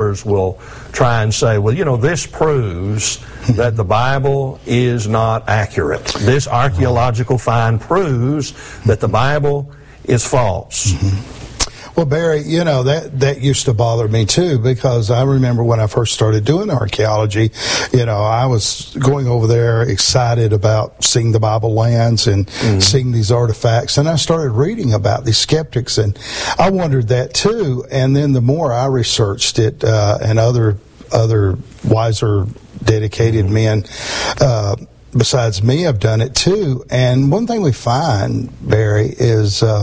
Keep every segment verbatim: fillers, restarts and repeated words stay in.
scholars will try and say, well, you know, this proves that the Bible is not accurate. This archaeological find proves that the Bible is false. Mm-hmm. Well, Barry, you know, that, that used to bother me too, because I remember when I first started doing archaeology, you know, I was going over there excited about seeing the Bible lands and mm-hmm. seeing these artifacts, and I started reading about these skeptics, and I wondered that too. And then the more I researched it, uh, and other other wiser, dedicated mm-hmm. men uh, besides me have done it too. And one thing we find, Barry, is uh,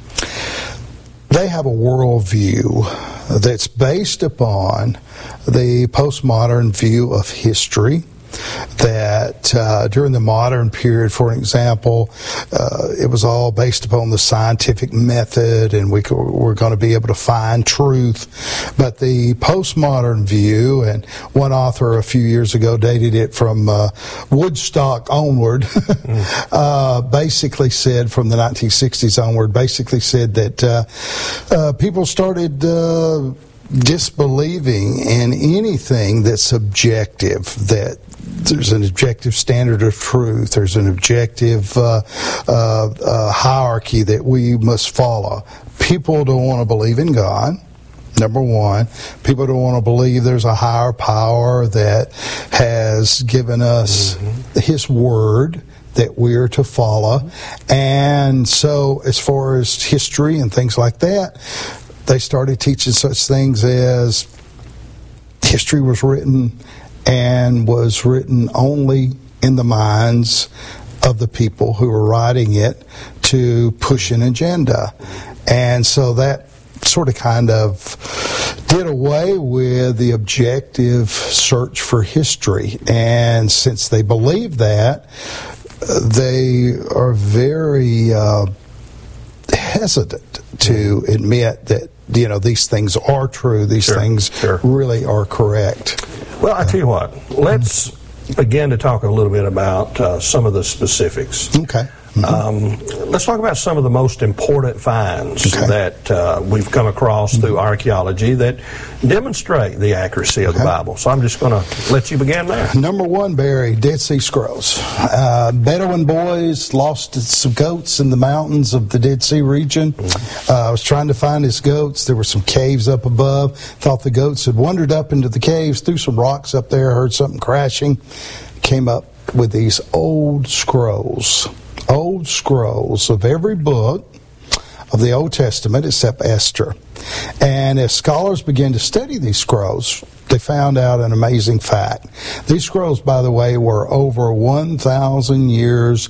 they have a worldview that's based upon the postmodern view of history, that uh, during the modern period, for example, uh, it was all based upon the scientific method, and we were going to be able to find truth. But the postmodern view, and one author a few years ago dated it from uh, Woodstock onward, mm. uh, basically said, from the nineteen sixties onward, basically said that uh, uh, people started uh, disbelieving in anything that's objective, that there's an objective standard of truth, there's an objective uh, uh, uh, hierarchy that we must follow. People don't want to believe in God, number one. People don't want to believe there's a higher power that has given us mm-hmm. His Word that we're to follow. And so as far as history and things like that, they started teaching such things as history was written and was written only in the minds of the people who were writing it to push an agenda. And so that sort of kind of did away with the objective search for history. And since they believe that, they are very uh, hesitant to admit that, you know, these things are true, these sure, things sure. really are correct. Well, I tell you what, let's begin to talk a little bit about uh, some of the specifics. Okay. Mm-hmm. Um, let's talk about some of the most important finds okay. that uh, we've come across mm-hmm. through archaeology that demonstrate the accuracy of okay. the Bible. So I'm just going to let you begin there. Number one, Barry, Dead Sea Scrolls. Uh, Bedouin boys lost some goats in the mountains of the Dead Sea region. Mm-hmm. Uh, I was trying to find his goats. There were some caves up above. Thought the goats had wandered up into the caves, threw some rocks up there, heard something crashing, came up with these old scrolls. Old scrolls of every book of the Old Testament except Esther. And as scholars began to study these scrolls, they found out an amazing fact. These scrolls, by the way, were over one thousand years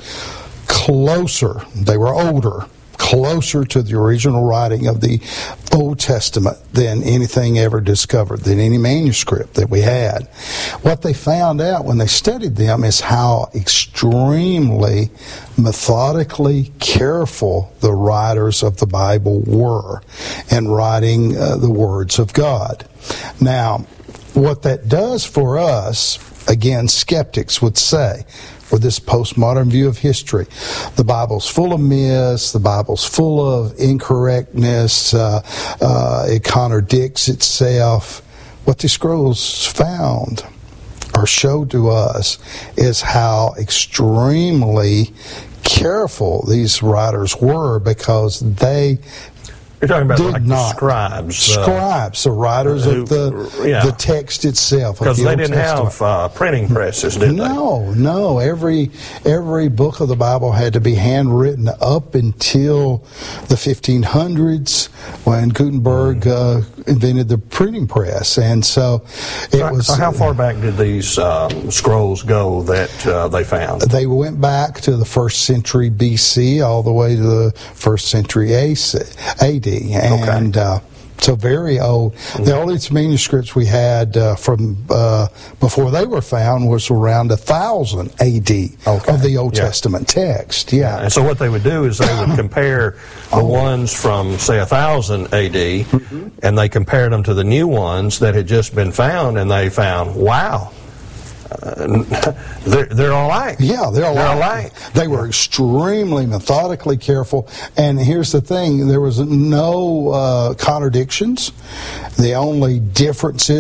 closer. They were older, closer to the original writing of the Old Testament than anything ever discovered, than any manuscript that we had. What they found out when they studied them is how extremely methodically careful the writers of the Bible were in writing uh, the words of God. Now, what that does for us, again, skeptics would say, with this postmodern view of history, the Bible's full of myths, the Bible's full of incorrectness, uh, uh, it contradicts itself. What these scrolls found or showed to us is how extremely careful these writers were, because they You're talking about did like not. the scribes. Scribes, uh, the writers who, of the yeah. the text itself. Because the they Old didn't Testament. have uh, printing presses, did no, they? No, no. Every every book of the Bible had to be handwritten up until the fifteen hundreds, when Gutenberg uh, invented the printing press. And so it so, was... So how far back did these um, scrolls go that uh, they found? They went back to the first century B C all the way to the first century A D. And okay. uh, so very old. Mm-hmm. The oldest manuscripts we had uh, from uh, before they were found was around one thousand A D okay. of the Old yeah. Testament text. Yeah. And so what they would do is they would compare the oh. ones from, say, one thousand A D, mm-hmm. and they compared them to the new ones that had just been found, and they found, wow, Uh, they're, they're all alike. Yeah, they're all they're alike. alike. They were extremely methodically careful. And here's the thing, there was no uh, contradictions. The only difference is